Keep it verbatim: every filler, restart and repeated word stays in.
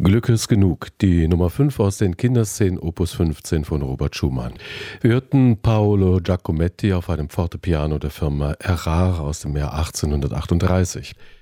Glück ist genug, die Nummer fünf aus den Kinderszenen Opus fünfzehn von Robert Schumann. Wir hörten Paolo Giacometti auf einem Fortepiano der Firma Errar aus dem Jahr achtzehnhundertachtunddreißig.